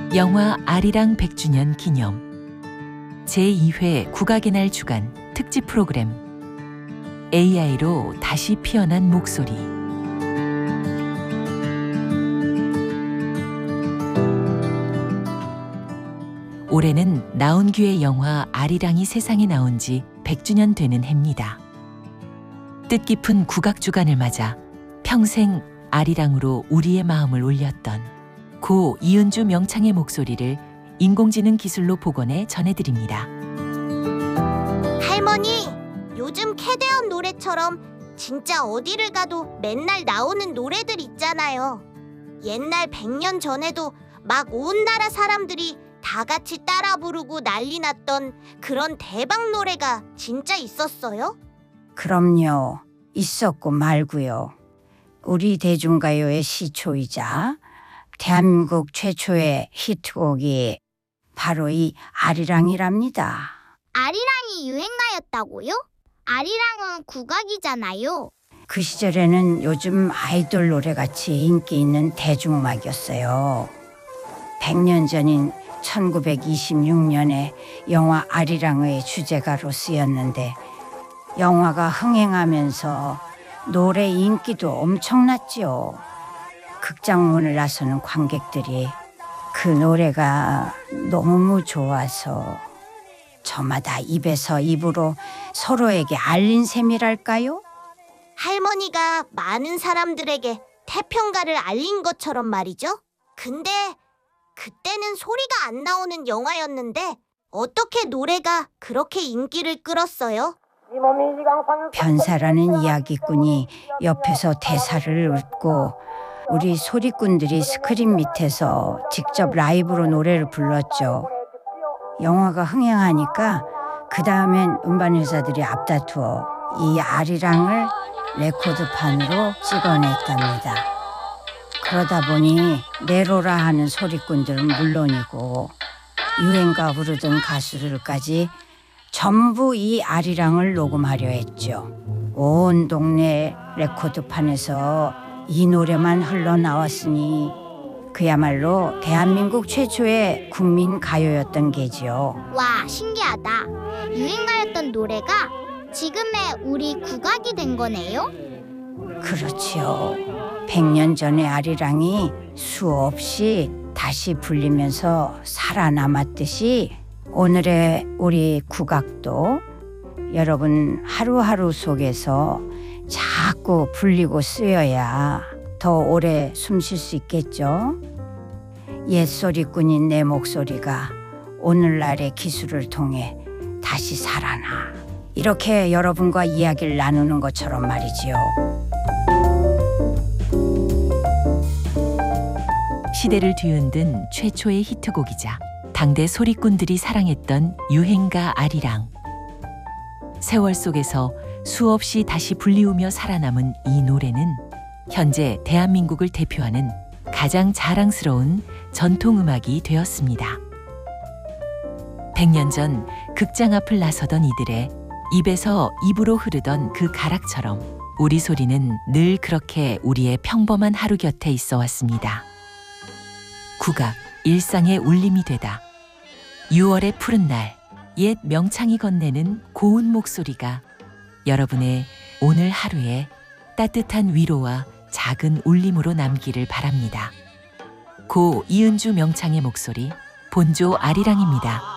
영화 아리랑 100주년 기념 제2회 국악의 날 주간 특집 프로그램 AI로 다시 피어난 목소리. 올해는 나온규의 영화 아리랑이 세상에 나온 지 100주년 되는 해입니다. 뜻깊은 국악 주간을 맞아 평생 아리랑으로 우리의 마음을 울렸던 고 이은주 명창의 목소리를 인공지능 기술로 복원해 전해드립니다. 할머니, 요즘 캐대언 노래처럼 진짜 어디를 가도 맨날 나오는 노래들 있잖아요. 옛날 100년 전에도 막 온 나라 사람들이 다 같이 따라 부르고 난리 났던 그런 대박 노래가 진짜 있었어요? 그럼요. 있었고 말고요. 우리 대중가요의 시초이자 대한민국 최초의 히트곡이 바로 이 아리랑이랍니다. 아리랑이 유행가였다고요? 아리랑은 국악이잖아요. 그 시절에는 요즘 아이돌 노래같이 인기 있는 대중음악이었어요. 100년 전인 1926년에 영화 아리랑의 주제가로 쓰였는데 영화가 흥행하면서 노래 인기도 엄청났지요. 극장문을 나서는 관객들이 그 노래가 너무 좋아서 저마다 입에서 입으로 서로에게 알린 셈이랄까요? 할머니가 많은 사람들에게 태평가를 알린 것처럼 말이죠. 근데 그때는 소리가 안 나오는 영화였는데 어떻게 노래가 그렇게 인기를 끌었어요? 변사라는 이야기꾼이 옆에서 대사를 읊고 우리 소리꾼들이 스크린 밑에서 직접 라이브로 노래를 불렀죠. 영화가 흥행하니까 그 다음엔 음반회사들이 앞다투어 이 아리랑을 레코드판으로 찍어냈답니다. 그러다 보니 내로라 하는 소리꾼들은 물론이고 유행가 부르던 가수들까지 전부 이 아리랑을 녹음하려 했죠. 온 동네 레코드판에서 이 노래만 흘러나왔으니 그야말로 대한민국 최초의 국민 가요였던 게지요. 와, 신기하다. 유행가였던 노래가 지금의 우리 국악이 된 거네요? 그렇지요. 100년 전의 아리랑이 수없이 다시 불리면서 살아남았듯이 오늘의 우리 국악도 여러분 하루하루 속에서 자꾸 불리고 쓰여야 더 오래 숨 쉴 수 있겠죠. 옛 소리꾼인 내 목소리가 오늘날의 기술을 통해 다시 살아나. 이렇게 여러분과 이야기를 나누는 것처럼 말이지요. 시대를 뒤흔든 최초의 히트곡이자 당대 소리꾼들이 사랑했던 유행가 아리랑. 세월 속에서 수없이 다시 불리우며 살아남은 이 노래는 현재 대한민국을 대표하는 가장 자랑스러운 전통음악이 되었습니다. 100년 전 극장 앞을 나서던 이들의 입에서 입으로 흐르던 그 가락처럼 우리 소리는 늘 그렇게 우리의 평범한 하루 곁에 있어 왔습니다. 국악, 일상의 울림이 되다. 6월의 푸른 날, 옛 명창이 건네는 고운 목소리가 여러분의 오늘 하루에 따뜻한 위로와 작은 울림으로 남기를 바랍니다. 고 이은주 명창의 목소리, 본조 아리랑입니다.